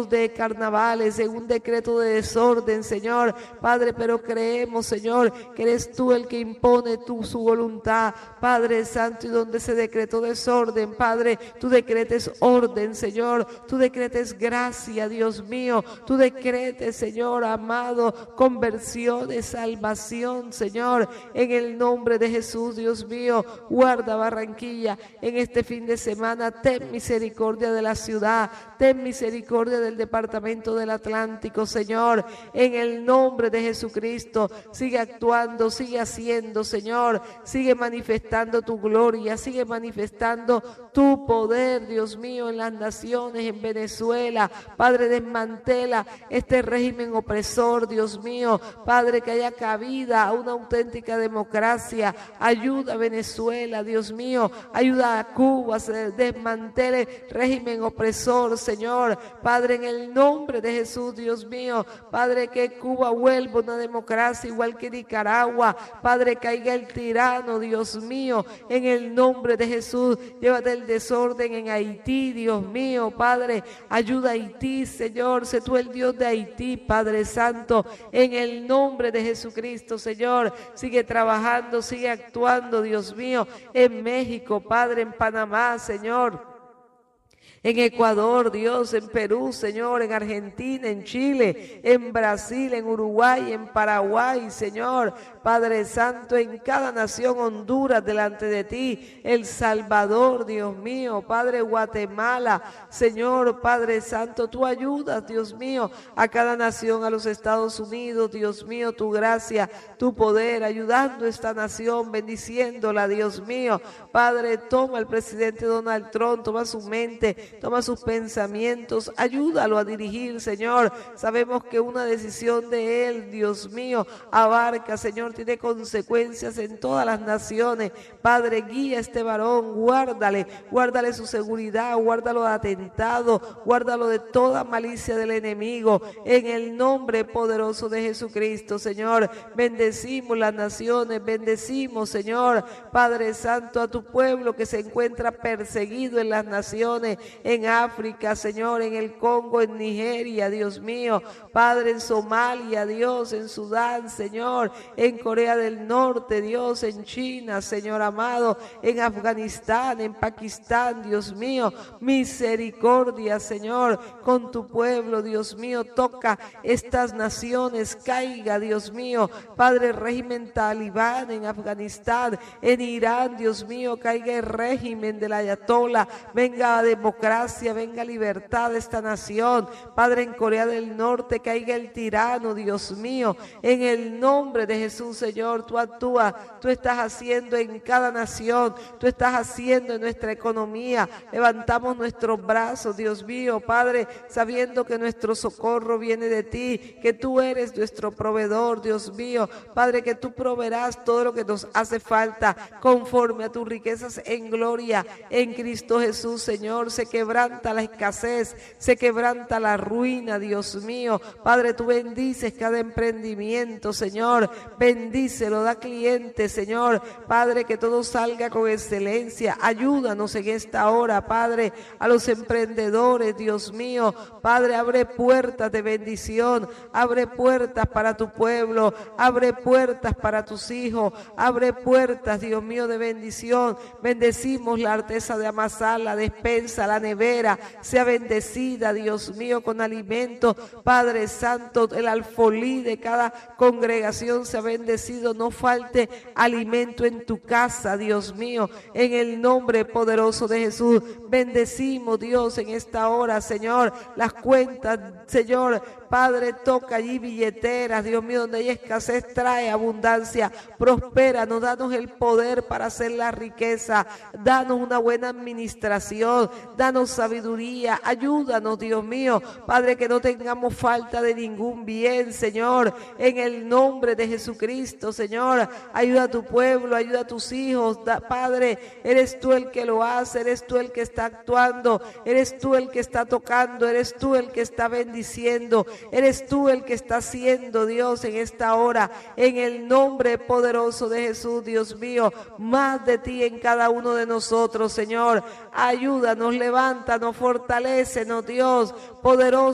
llenos de carnavales, en un decreto de desorden, Señor, Padre, pero creemos, Señor, que eres tú el que impone su voluntad, Padre Santo, y donde se decretó desorden, Padre, tú decretes orden, Señor, tú decretes gracia, Dios mío, tú decretes, Señor amado, conversiones, salvación, Señor, en el nombre de Jesús, Dios mío. Guarda Barranquilla en este fin de semana, ten misericordia de la ciudad, ten misericordia del departamento del Atlántico, Señor, en el nombre de Jesucristo. Sigue actuando, sigue haciendo, Señor, sigue manifestando tu gloria, sigue manifestando tu poder, Dios mío, en las naciones, en Venezuela. Padre, desmantela este régimen opresor, Dios mío, Padre, que haya cabida a una auténtica democracia. Ayuda a Venezuela, Dios mío, ayuda a Cuba, se desmantele régimen opresor, Señor, Padre, en el nombre de Jesús, Dios mío, Padre, que Cuba vuelva una democracia igual que Nicaragua, Padre, caiga el tirano, Dios mío, en el nombre de Jesús. Llévate el desorden en Haití, Dios mío, Padre, ayuda a Haití, Señor, sé tú el Dios de Haití, Padre Santo, en el nombre de Jesucristo, Señor, sigue trabajando, sigue actuando, Dios mío, en México, Padre, en Panamá, Señor, en Ecuador, Dios, en Perú, Señor, en Argentina, en Chile, en Brasil, en Uruguay, en Paraguay, Señor, Padre Santo, en cada nación, Honduras, delante de ti, El Salvador, Dios mío, Padre, Guatemala, Señor, Padre Santo, tú ayudas, Dios mío, a cada nación, a los Estados Unidos, Dios mío, tu gracia, tu poder, ayudando a esta nación, bendiciéndola, Dios mío, Padre, toma al presidente Donald Trump, toma su mente, toma sus pensamientos, ayúdalo a dirigir, Señor. Sabemos que una decisión de él, Dios mío, abarca, Señor, tiene consecuencias en todas las naciones. Padre, guía a este varón, guárdale su seguridad, guárdalo de atentado, guárdalo de toda malicia del enemigo, en el nombre poderoso de Jesucristo, Señor. Bendecimos las naciones, bendecimos, Señor, Padre Santo, a tu pueblo que se encuentra perseguido en las naciones, en África, Señor, en el Congo, en Nigeria, Dios mío, Padre, en Somalia, Dios, en Sudán, Señor, en Corea del Norte, Dios, en China, Señor amado, en Afganistán, en Pakistán, Dios mío, misericordia, Señor, con tu pueblo, Dios mío, toca estas naciones, caiga, Dios mío, Padre, régimen talibán en Afganistán, en Irán, Dios mío, caiga el régimen del ayatollah, venga a democracia, venga libertad de esta nación, Padre, en Corea del Norte caiga el tirano, Dios mío, en el nombre de Jesús, Señor, tú actúas, tú estás haciendo en cada nación, tú estás haciendo en nuestra economía, levantamos nuestros brazos, Dios mío, Padre, sabiendo que nuestro socorro viene de ti, que tú eres nuestro proveedor, Dios mío, Padre, que tú proveerás todo lo que nos hace falta, conforme a tus riquezas en gloria, en Cristo Jesús, Señor. Se quebranta la escasez, se quebranta la ruina, Dios mío, Padre, tú bendices cada emprendimiento, Señor, bendícelo, da clientes, Señor, Padre, que todo salga con excelencia, ayúdanos en esta hora, Padre, a los emprendedores, Dios mío, Padre, abre puertas de bendición, abre puertas para tu pueblo, abre puertas para tus hijos, abre puertas, Dios mío, de bendición. Bendecimos la artesa de amasar, la despensa, la nevera, sea bendecida, Dios mío, con alimento, Padre Santo, el alfolí de cada congregación sea bendecido, no falte alimento en tu casa, Dios mío, en el nombre poderoso de Jesús. Bendecimos, Dios, en esta hora, Señor, las cuentas, Señor, Padre, toca allí billeteras, Dios mío, donde hay escasez, trae abundancia, prospéranos, danos el poder para hacer la riqueza, danos una buena administración, danos sabiduría, ayúdanos, Dios mío, Padre, que no tengamos falta de ningún bien, Señor, en el nombre de Jesucristo, Señor, ayuda a tu pueblo, ayuda a tus hijos, Padre, eres tú el que lo hace, eres tú el que está actuando, eres tú el que está tocando, eres tú el que está bendiciendo, eres tú el que está haciendo, Dios, en esta hora, en el nombre poderoso de Jesús, Dios mío, más de ti en cada uno de nosotros, Señor, ayúdanos, levántanos, fortalécenos, Dios, poderoso